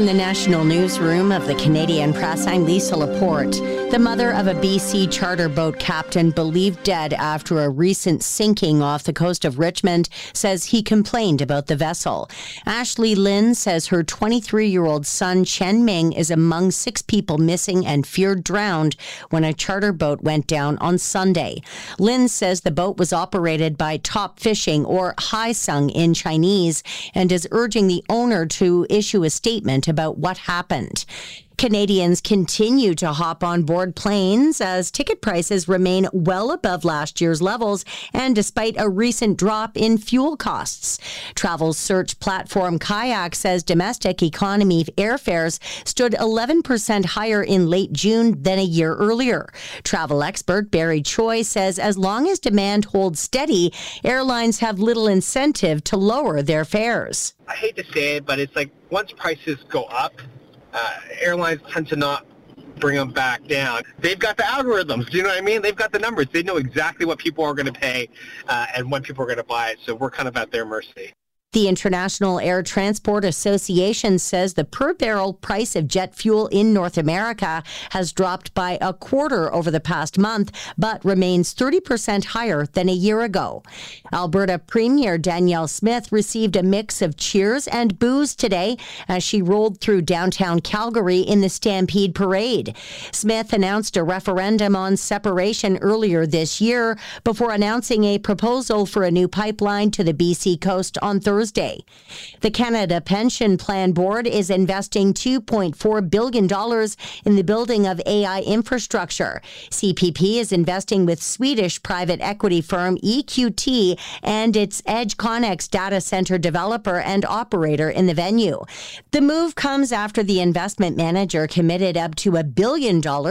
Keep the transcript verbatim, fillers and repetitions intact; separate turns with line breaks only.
From the National Newsroom of the Canadian Press, I'm Lisa Laporte. The mother of a B C charter boat captain believed dead after a recent sinking off the coast of Richmond says he complained about the vessel. Ashley Lin says her twenty-three-year-old son Chen Ming is among six people missing and feared drowned when a charter boat went down on Sunday. Lin says the boat was operated by Top Fishing, or Hai Sung in Chinese, and is urging the owner to issue a statement about what happened. Canadians continue to hop on board planes as ticket prices remain well above last year's levels and despite a recent drop in fuel costs. Travel search platform Kayak says domestic economy airfares stood eleven percent higher in late June than a year earlier. Travel expert Barry Choi says as long as demand holds steady, airlines have little incentive to lower their fares.
I hate to say it, but it's like once prices go up, Uh, airlines tend to not bring them back down. They've got the algorithms, do you know what I mean? They've got the numbers. They know exactly what people are going to pay uh, and when people are going to buy it, so we're kind of at their mercy.
The International Air Transport Association says the per-barrel price of jet fuel in North America has dropped by a quarter over the past month, but remains thirty percent higher than a year ago. Alberta Premier Danielle Smith received a mix of cheers and boos today as she rolled through downtown Calgary in the Stampede Parade. Smith announced a referendum on separation earlier this year before announcing a proposal for a new pipeline to the B C coast on Thursday. Thursday. The Canada Pension Plan Board is investing two point four billion dollars in the building of A I infrastructure. C P P is investing with Swedish private equity firm E Q T and its EdgeConneX data center developer and operator in the venue. The move comes after the investment manager committed up to a billion dollars